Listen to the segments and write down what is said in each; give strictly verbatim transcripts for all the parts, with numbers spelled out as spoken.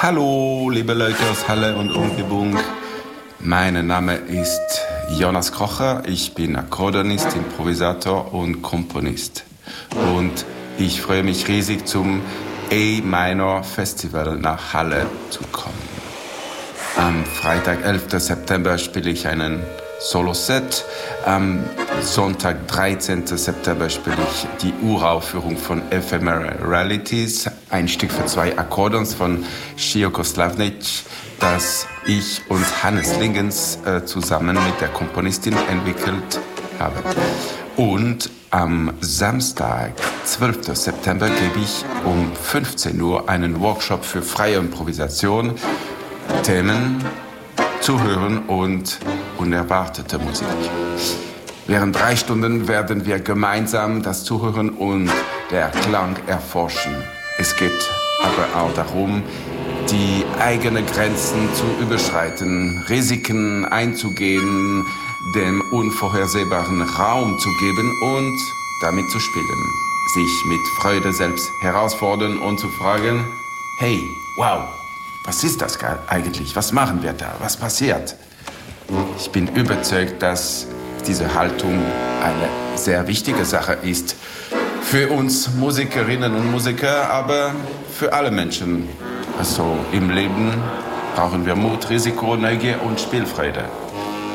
Hallo, liebe Leute aus Halle und Umgebung. Mein Name ist Jonas Kocher. Ich bin Akkordeonist, Improvisator und Komponist. Und ich freue mich riesig, zum A-Minor Festival nach Halle zu kommen. Am Freitag, elften September, spiele ich einen Solo-Set. Am Sonntag, dreizehnten September, spiele ich die Uraufführung von Ephemeral Realities, ein Stück für zwei Akkordeons von Cioko Slavnic, das ich und Hannes Lingens äh, zusammen mit der Komponistin entwickelt habe. Und am Samstag, zwölften September, gebe ich um fünfzehn Uhr einen Workshop für freie Improvisation, Themen, Zuhören und unerwartete Musik. Während drei Stunden werden wir gemeinsam das Zuhören und der Klang erforschen. Es geht aber auch darum, die eigenen Grenzen zu überschreiten, Risiken einzugehen, dem Unvorhersehbaren Raum zu geben und damit zu spielen. Sich mit Freude selbst herausfordern und zu fragen, hey, wow, was ist das eigentlich? Was machen wir da? Was passiert? Ich bin überzeugt, dass diese Haltung eine sehr wichtige Sache ist. Für uns Musikerinnen und Musiker, aber für alle Menschen. Also im Leben brauchen wir Mut, Risiko, Neugier und Spielfreude.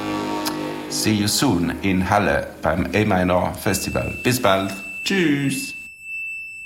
See you soon in Halle beim A-Minor Festival. Bis bald. Tschüss.